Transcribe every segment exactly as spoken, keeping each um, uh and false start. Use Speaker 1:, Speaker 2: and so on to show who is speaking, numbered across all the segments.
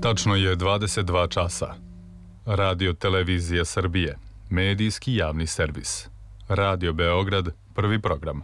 Speaker 1: Tačno je dvadeset dva časa. Radio Televizija Srbije, medijski javni servis. Radio Beograd, prvi program.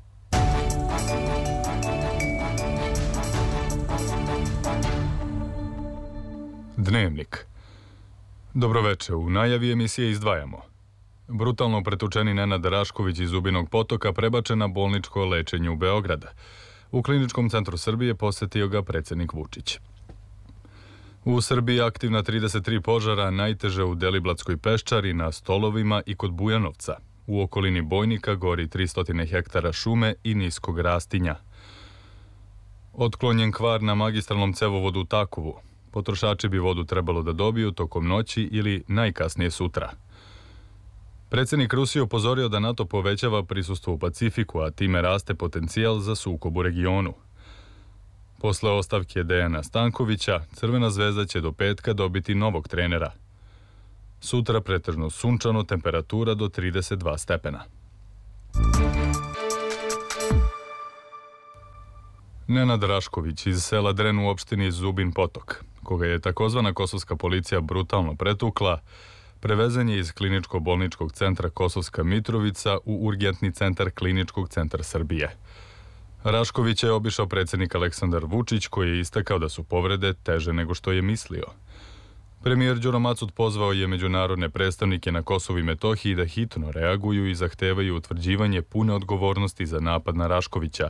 Speaker 1: Dnevnik. Dobroveče, u najavi emisije izdvajamo. Brutalno pretučeni Nenad Rašković iz Zubinog Potoka prebačen na bolničko lečenje u Beograd. U Kliničkom centru Srbije posetio ga predsjednik Vučić. U Srbiji aktivna trideset tri požara, najteže u Deliblatskoj peščari, na Stolovima i kod Bujanovca. U okolini Bojnika gori tristo hektara šume i niskog rastinja. Otklonjen kvar na magistralnom cevovodu u Takovu. Potrošači bi vodu trebalo da dobiju tokom noći ili najkasnije sutra. Predsjednik Rusije upozorio da NATO povećava prisustvo u Pacifiku, a time raste potencijal za sukob u regionu. Posle ostavke Dejana Stankovića, Crvena zvezda će do petka dobiti novog trenera. Sutra pretežno sunčano, temperatura do trideset dva stepena. Nenad Rašković iz sela Dren u opštini Zubin Potok, koga je takozvana kosovska policija brutalno pretukla, prevezen je iz Kliničko-bolničkog centra Kosovska Mitrovica u urgentni centar Kliničkog centra Srbije. Rašković je obišao predsjednik Aleksandar Vučić, koji je istakao da su povrede teže nego što je mislio. Premijer Đuro Macud pozvao je međunarodne predstavnike na Kosovu i Metohiji da hitno reaguju i zahtevaju utvrđivanje pune odgovornosti za napad na Raškovića.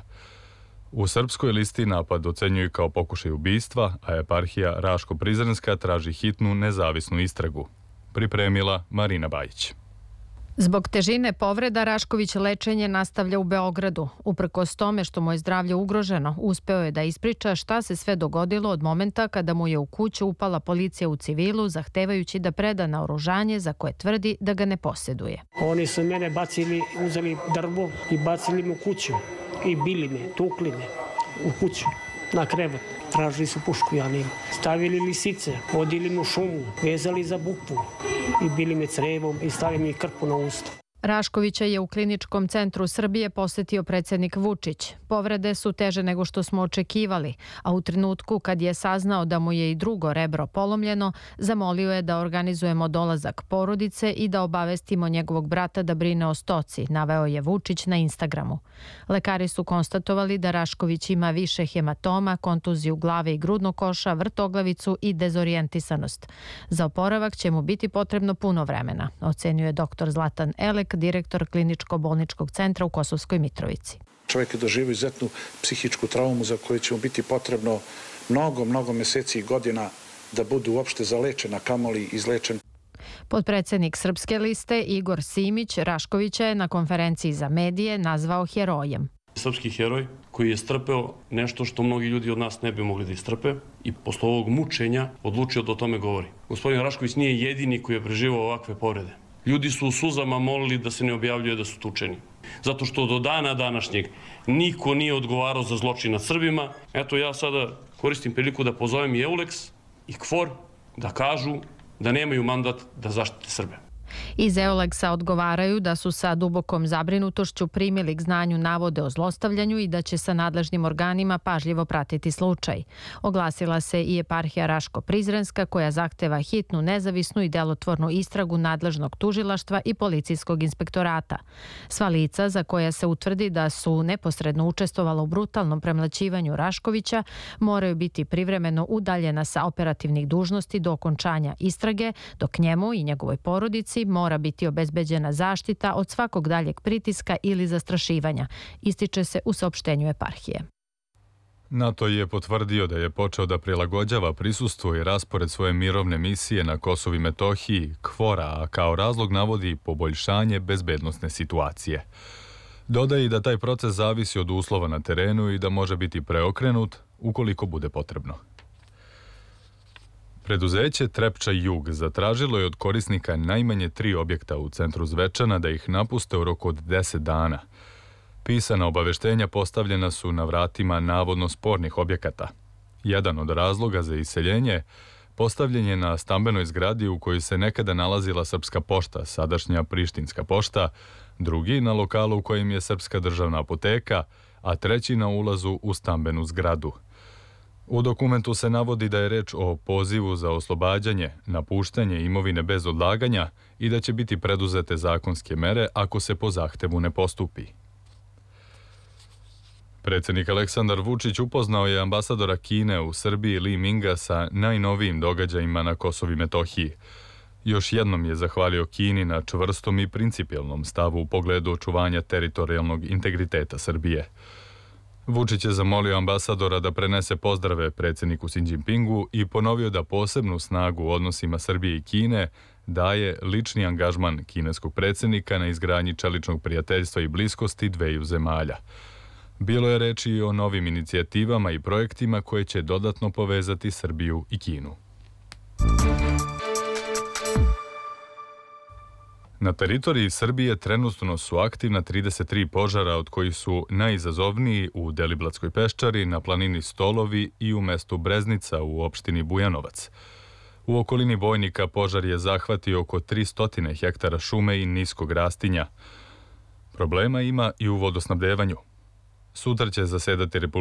Speaker 1: U srpskoj listi napad ocenjuju kao pokušaj ubistva, a eparhija Raško-Prizrenska traži hitnu nezavisnu istragu. Pripremila Marina Bajić.
Speaker 2: Zbog težine povreda Rašković lečenje nastavlja u Beogradu. Uprkos tome što mu je zdravlje ugroženo, uspeo je da ispriča šta se sve dogodilo od momenta kada mu je u kuću upala policija u civilu, zahtevajući da preda naoružanje za koje tvrdi da ga ne posjeduje.
Speaker 3: Oni su mene bacili, uzeli drvo i bacili me u kuću i bili me, tukli me u kuću na krevet. Tražili su pušku, ja nemam. Stavili lisice, odili me u šumu, vezali za bukvu i bili me crevom i stavili mi krpu na usta.
Speaker 2: Raškovića je u Kliničkom centru Srbije posetio predsjednik Vučić. Povrede su teže nego što smo očekivali, a u trenutku kad je saznao da mu je i drugo rebro polomljeno, zamolio je da organizujemo dolazak porodice i da obavestimo njegovog brata da brine o stoci, naveo je Vučić na Instagramu. Lekari su konstatovali da Rašković ima više hematoma, kontuziju glave i grudnog koša, vrtoglavicu i dezorijentisanost. Za oporavak će mu biti potrebno puno vremena, ocenio je doktor Zlatan Elek, direktor Kliničko-bolničkog centra u Kosovskoj Mitrovici.
Speaker 4: Čovjek je doživio izuzetnu psihičku traumu za koju će mu biti potrebno mnogo, mnogo meseci i godina da budu uopšte zalečen, a kamoli izlečen.
Speaker 2: Potpredsjednik Srpske liste Igor Simić Raškovića je na konferenciji za medije nazvao herojem.
Speaker 5: Srpski heroj koji je strpeo nešto što mnogi ljudi od nas ne bi mogli da istrpe i posle ovog mučenja odlučio da o tome govori. Gospodin Rašković nije jedini koji je preživao ovakve povrede. Ljudi su u suzama molili da se ne objavljuje da su tučeni. Zato što do dana današnjeg niko nije odgovarao za zločin nad Srbima. Eto, ja sada koristim priliku da pozovem i Euleks i KFOR da kažu da nemaju mandat da zaštite Srbe.
Speaker 2: Iz Euleksa odgovaraju da su sa dubokom zabrinutošću primili k znanju navode o zlostavljanju i da će sa nadležnim organima pažljivo pratiti slučaj. Oglasila se i eparhija Raško-Prizrenska, koja zahteva hitnu, nezavisnu i delotvornu istragu nadležnog tužilaštva i policijskog inspektorata. Sva lica za koja se utvrdi da su neposredno učestvovala u brutalnom premlaćivanju Raškovića moraju biti privremeno udaljena sa operativnih dužnosti do okončanja istrage, dok njemu i njegovoj porodici mora biti obezbeđena zaštita od svakog daljeg pritiska ili zastrašivanja, ističe se u saopštenju eparhije.
Speaker 1: NATO je potvrdio da je počeo da prilagođava prisustvo i raspored svoje mirovne misije na Kosovu i Metohiji, KFOR-a, a kao razlog navodi poboljšanje bezbednosne situacije. Dodaje i da taj proces zavisi od uslova na terenu i da može biti preokrenut ukoliko bude potrebno. Preduzeće Trepča Jug zatražilo je od korisnika najmanje tri objekta u centru Zvečana da ih napuste u roku od deset dana. Pisana obaveštenja postavljena su na vratima navodno spornih objekata. Jedan od razloga za iseljenje postavljen je na stambenoj zgradi u kojoj se nekada nalazila Srpska pošta, sadašnja Prištinska pošta, drugi na lokalu u kojem je Srpska državna apoteka, a treći na ulazu u stambenu zgradu. U dokumentu se navodi da je reč o pozivu za oslobađanje, napuštanje imovine bez odlaganja i da će biti preduzete zakonske mere ako se po zahtevu ne postupi. Predsjednik Aleksandar Vučić upoznao je ambasadora Kine u Srbiji Li Minga sa najnovijim događajima na Kosovu i Metohiji. Još jednom je zahvalio Kini na čvrstom i principijelnom stavu u pogledu očuvanja teritorijalnog integriteta Srbije. Vučić je zamolio ambasadora da prenese pozdrave predsjedniku Xi Jinpingu i ponovio da posebnu snagu u odnosima Srbije i Kine daje lični angažman kineskog predsjednika na izgradnji čeličnog prijateljstva i bliskosti dveju zemalja. Bilo je reči i o novim inicijativama i projektima koje će dodatno povezati Srbiju i Kinu. Na teritoriji Srbije trenutno su aktivna trideset tri požara, od kojih su najizazovniji u Deliblatskoj peščari, na planini Stolovi i u mestu Breznica u opštini Bujanovac. U okolini Bojnika požar je zahvatio oko tristo hektara šume i niskog rastinja. Problema ima i u vodosnabdevanju. Sutra će zasedati Republika